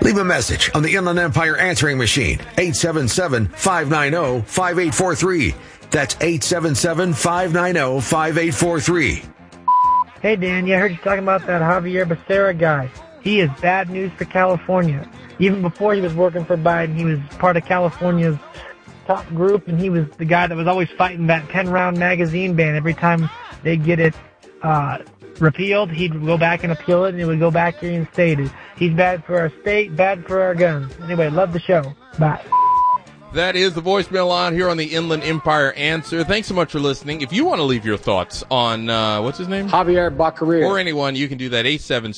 Leave a message on the Inland Empire answering machine, 877-590-5843. That's 877-590-5843. Hey, Dan, I heard you talking about that Javier Becerra guy. He is bad news for California. Even before he was working for Biden, he was part of California's top group, and he was the guy that was always fighting that 10-round magazine ban. Every time they get it repealed, he'd go back and appeal it, and it would go back reinstated. He's bad for our state, bad for our guns. Anyway, love the show. Bye. That is the voicemail line here on the Inland Empire Answer. Thanks so much for listening. If you want to leave your thoughts on, what's his name? Javier Becerra. Or anyone, you can do that,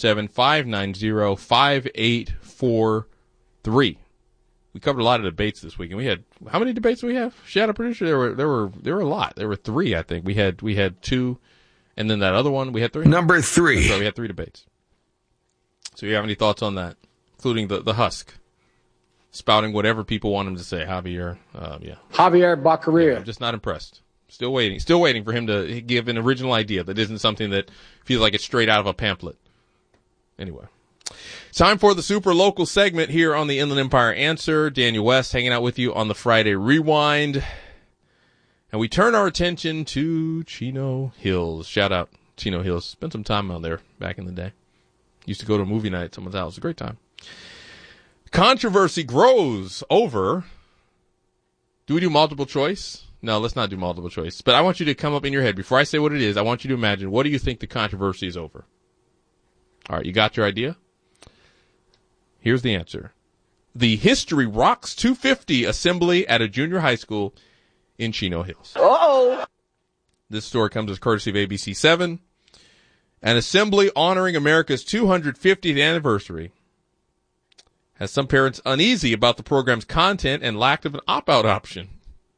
877-590-5843. We covered a lot of debates this week, and we had, how many debates do we have? Shadow Producer? There were a lot. There were 3, I think. We had 2, and then that other one, we had 3. Number 3. So we had 3 debates. So you have any thoughts on that, including the husk? Spouting whatever people want him to say. Javier, yeah. Javier Becerra. Yeah, I'm just not impressed. Still waiting for him to give an original idea that isn't something that feels like it's straight out of a pamphlet. Anyway. Time for the super local segment here on the Inland Empire Answer. Daniel West hanging out with you on the Friday Rewind. And we turn our attention to Chino Hills. Shout out Chino Hills. Spent some time out there back in the day. Used to go to a movie night at someone's house. It was a great time. Controversy grows over, do we do multiple choice? No, let's not do multiple choice. But I want you to come up in your head. Before I say what it is, I want you to imagine, what do you think the controversy is over? All right, you got your idea? Here's the answer. The History Rocks 250 assembly at a junior high school in Chino Hills. Uh-oh. This story comes as courtesy of ABC 7. An assembly honoring America's 250th anniversary has some parents uneasy about the program's content and lack of an opt-out option.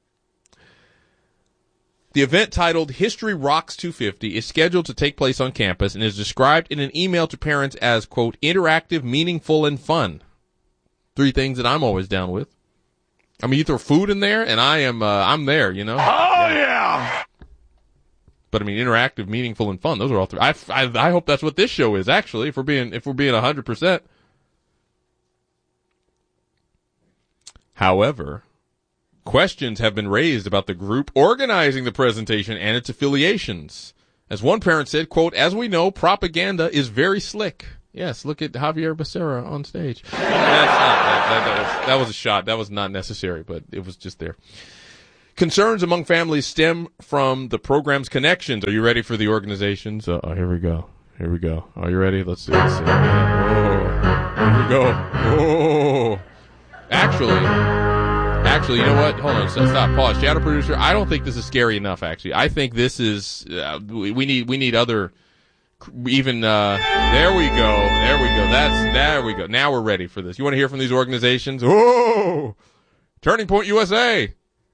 The event, titled History Rocks 250, is scheduled to take place on campus and is described in an email to parents as, quote, interactive, meaningful, and fun. 3 things that I'm always down with. I mean, you throw food in there, and I'm there, you know? Oh, yeah! But I mean, interactive, meaningful, and fun. Those are all 3. I hope that's what this show is, actually, if we're being 100%. However, questions have been raised about the group organizing the presentation and its affiliations. As one parent said, quote, as we know, propaganda is very slick. Yes, look at Javier Becerra on stage. That was a shot. That was not necessary, but it was just there. Concerns among families stem from the program's connections. Are you ready for the organizations? Here we go. Are you ready? Let's see. Here we go. Oh. Actually, you know what? Hold on. Stop. Pause. Shadow Producer, I don't think this is scary enough, actually. I think this is, we need other, even, there we go. There we go. Now we're ready for this. You want to hear from these organizations? Oh! Turning Point USA.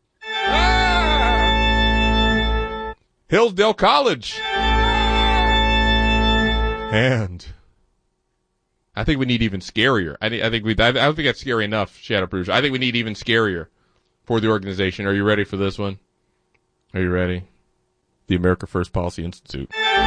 Ah! Hillsdale College. And I think we need even scarier. I don't think that's scary enough, Shadow Producer. I think we need even scarier for the organization. Are you ready for this one? Are you ready? The America First Policy Institute.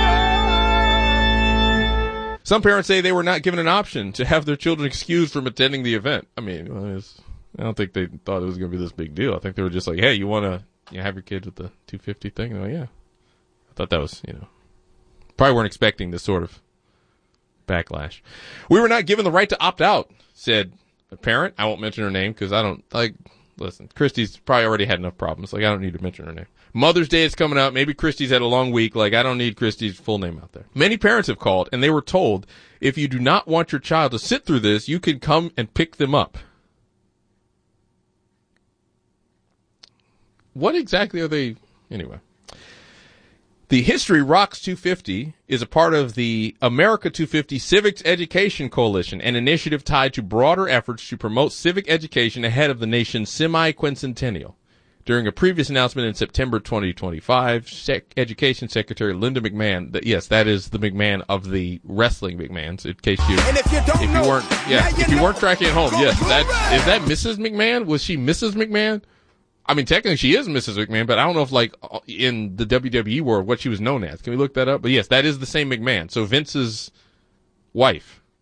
Some parents say they were not given an option to have their children excused from attending the event. I mean, I don't think they thought it was going to be this big deal. I think they were just like, hey, you want to have your kids with the 250 thing? And yeah. I thought that was, probably weren't expecting this sort of backlash. We were not given the right to opt out, said a parent. I won't mention her name because I don't listen, Christy's probably already had enough problems. I don't need to mention her name. Mother's Day is coming up. Maybe Christy's had a long week. I don't need Christy's full name out there. Many parents have called and they were told, if you do not want your child to sit through this, you can come and pick them up. What exactly are they? Anyway. The History Rocks 250 is a part of the America 250 Civics Education Coalition, an initiative tied to broader efforts to promote civic education ahead of the nation's semi-quincentennial. During a previous announcement in September 2025, Education Secretary Linda McMahon, yes, that is the McMahon of the wrestling McMahons, in case you weren't tracking at home, yes, is that Mrs. McMahon? Was she Mrs. McMahon? I mean, technically she is Mrs. McMahon, but I don't know if in the WWE world what she was known as. Can we look that up? But yes, that is the same McMahon. So Vince's wife.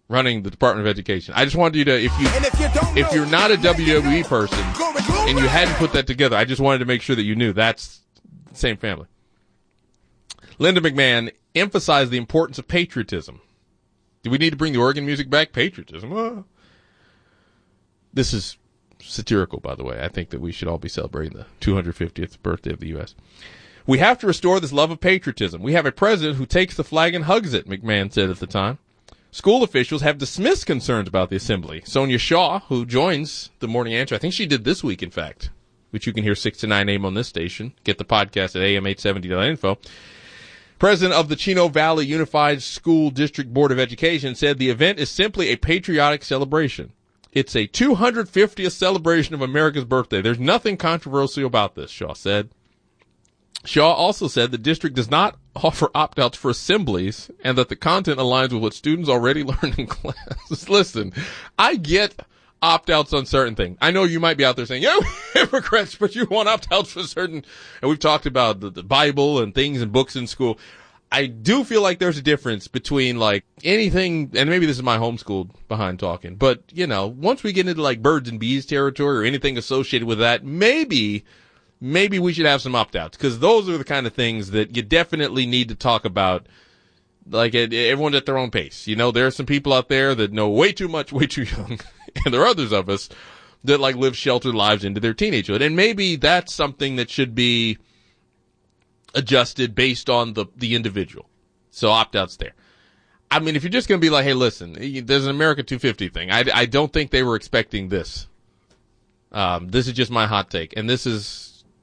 running the Department of Education. I just wanted you to, if you're not a WWE person and you hadn't put that together, I just wanted to make sure that you knew that's the same family. Linda McMahon emphasized the importance of patriotism. Do we need to bring the organ music back? Patriotism. This is satirical, by the way. I think that we should all be celebrating the 250th birthday of the U.S. We have to restore this love of patriotism. We have a president who takes the flag and hugs it, McMahon said at the time. School officials have dismissed concerns about the assembly. Sonia Shaw, who joins the Morning Answer, I think she did this week, in fact, which you can hear 6 to 9 a.m. on this station. Get the podcast at am870.info. President of the Chino Valley Unified School District Board of Education said the event is simply a patriotic celebration. It's a 250th celebration of America's birthday. There's nothing controversial about this, Shaw said. Shaw also said the district does not offer opt-outs for assemblies and that the content aligns with what students already learn in class. Listen, I get opt-outs on certain things. I know you might be out there saying, yeah, hypocrites, but you want opt-outs for certain, and we've talked about the Bible and things and books in school. I do feel like there's a difference between like anything, and maybe this is my homeschooled behind talking, but you know, once we get into like birds and bees territory or anything associated with that, maybe we should have some opt-outs, because those are the kind of things that you definitely need to talk about. Like, everyone's at their own pace. You know, there are some people out there that know way too much, way too young, and there are others of us that like live sheltered lives into their teenagehood. And maybe that's something that should be adjusted based on the individual. So opt-outs there. I mean, if you're just going to be like, hey, listen, there's an America 250 thing. I don't think they were expecting this. This is just my hot take, and this is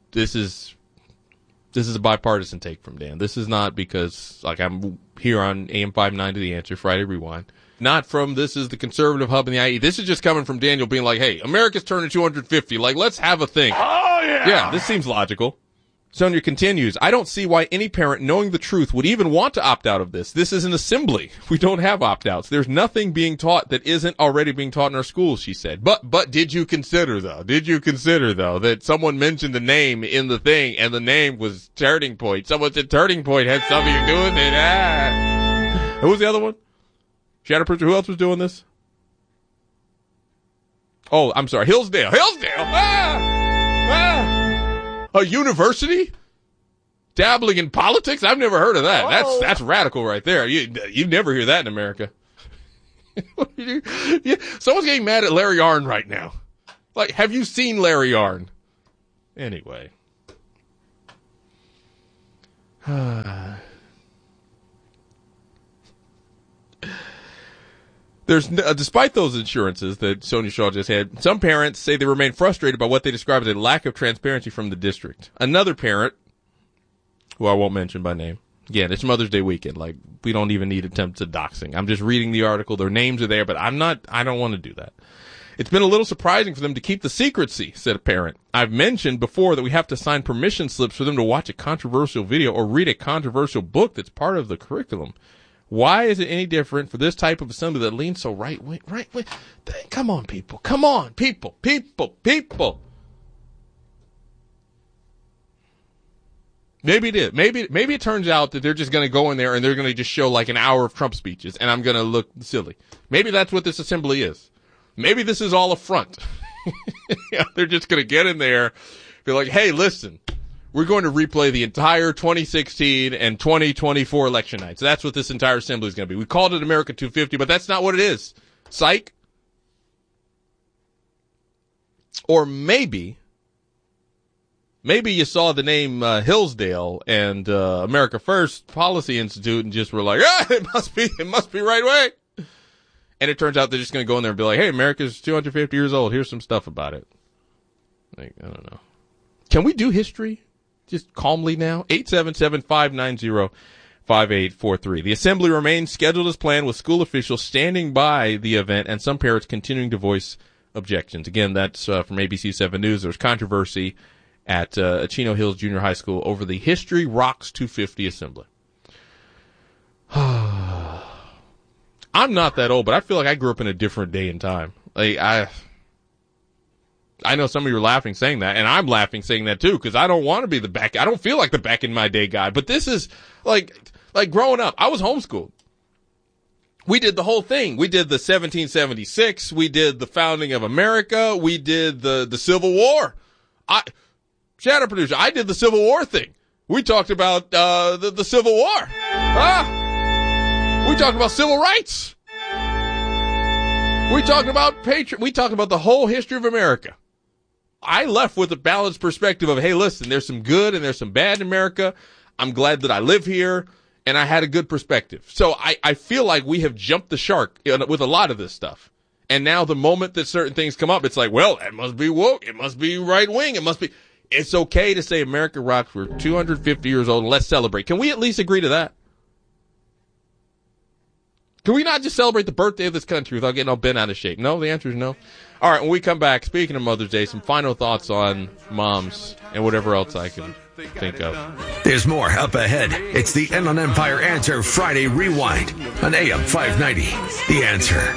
a bipartisan take from Dan. This is not because, like, I'm here on AM 590 The Answer, Friday Rewind. Not from this is the conservative hub in the IE. This is just coming from Daniel being like, hey, America's turning 250. Like, let's have a thing. Oh, yeah. Yeah, this seems logical. Sonia continues, I don't see why any parent knowing the truth would even want to opt out of this. This is an assembly. We don't have opt-outs. There's nothing being taught that isn't already being taught in our schools, she said. But did you consider, though, that someone mentioned the name in the thing and the name was Turning Point? Someone said Turning Point had something to do with it. Who was the other one? Shatterproof, who else was doing this? Oh, I'm sorry, Hillsdale. A university? Dabbling in politics? I've never heard of that. That's radical right there. You never hear that in America. Someone's getting mad at Larry Arnn right now. Like, have you seen Larry Arnn? Anyway. Despite those assurances that Sonia Shaw just had, some parents say they remain frustrated by what they describe as a lack of transparency from the district. Another parent, who I won't mention by name, again, it's Mother's Day weekend. Like, we don't even need attempts at doxing. I'm just reading the article. Their names are there, but I don't want to do that. It's been a little surprising for them to keep the secrecy, said a parent. I've mentioned before that we have to sign permission slips for them to watch a controversial video or read a controversial book that's part of the curriculum. Why is it any different for this type of assembly that leans so right wing? Come on, people. Maybe it is. Maybe it turns out that they're just going to go in there and they're going to just show like an hour of Trump speeches and I'm going to look silly. Maybe that's what this assembly is. Maybe this is all a front. Yeah, they're just going to get in there, be like, hey, listen. We're going to replay the entire 2016 and 2024 election nights. That's what this entire assembly is going to be. We called it America 250, but that's not what it is. Psych. Or maybe you saw the name Hillsdale and America First Policy Institute and just were like, it must be right way. And it turns out they're just going to go in there and be like, hey, America's 250 years old. Here's some stuff about it. Like, I don't know. Can we do history? Just calmly now. 877-590-5843. The assembly remains scheduled as planned with school officials standing by the event and some parents continuing to voice objections. Again, that's from ABC 7 News. There's controversy at Chino Hills Junior High School over the History Rocks 250 assembly. I'm not that old, but I feel like I grew up in a different day and time. Like, I know some of you are laughing saying that, and I'm laughing saying that too, because I don't want to be I don't feel like the back in my day guy, but this is like growing up, I was homeschooled. We did the whole thing. We did the 1776. We did the founding of America. We did the Civil War. Shadow producer, I did the Civil War thing. We talked about the Civil War. We talked about civil rights. We talked about we talked about the whole history of America. I left with a balanced perspective of, hey, listen, there's some good and there's some bad in America. I'm glad that I live here. And I had a good perspective. So I feel like we have jumped the shark with a lot of this stuff. And now the moment that certain things come up, it's like, well, it must be woke. It must be right wing. It must be. It's okay to say America rocks. We're 250 years old and let's celebrate. Can we at least agree to that? Can we not just celebrate the birthday of this country without getting all bent out of shape? No, the answer is no. All right, when we come back, speaking of Mother's Day, some final thoughts on moms and whatever else I can think of. There's more up ahead. It's the Inland Empire Answer Friday Rewind on AM 590. The Answer.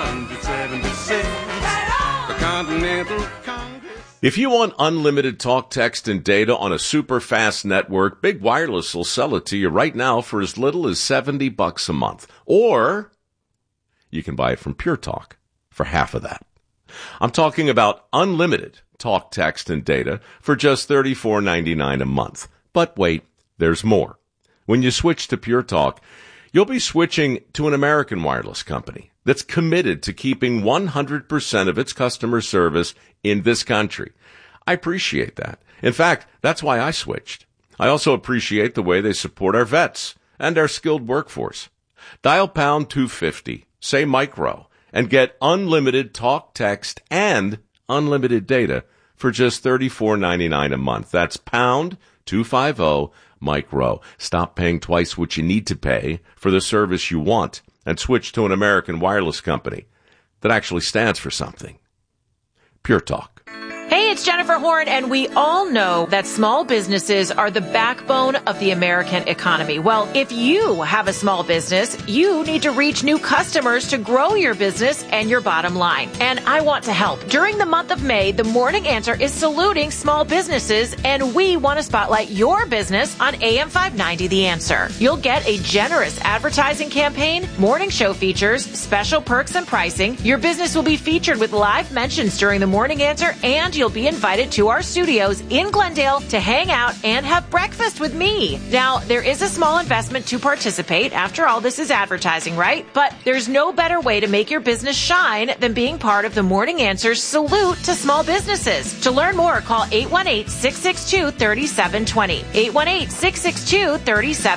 If you want unlimited talk, text, and data on a super fast network, Big Wireless will sell it to you right now for as little as $70 a month. Or you can buy it from Pure Talk for half of that. I'm talking about unlimited talk, text, and data for just $34.99 a month. But wait, there's more. When you switch to Pure Talk, you'll be switching to an American wireless company that's committed to keeping 100% of its customer service in this country. I appreciate that. In fact, that's why I switched. I also appreciate the way they support our vets and our skilled workforce. Dial pound 250, say micro, and get unlimited talk, text, and unlimited data for just $34.99 a month. That's pound 250 micro. Stop paying twice what you need to pay for the service you want and switch to an American wireless company that actually stands for something. Pure Talk. Hey, it's Jennifer Horn, and we all know that small businesses are the backbone of the American economy. Well, if you have a small business, you need to reach new customers to grow your business and your bottom line. And I want to help. During the month of May, the Morning Answer is saluting small businesses, and we want to spotlight your business on AM 590 The Answer. You'll get a generous advertising campaign, morning show features, special perks and pricing. Your business will be featured with live mentions during the Morning Answer, and you'll be invited to our studios in Glendale to hang out and have breakfast with me. Now, there is a small investment to participate. After all, this is advertising, right? But there's no better way to make your business shine than being part of the Morning Answer's salute to small businesses. To learn more, call 818-662-3720. 818-662-3720.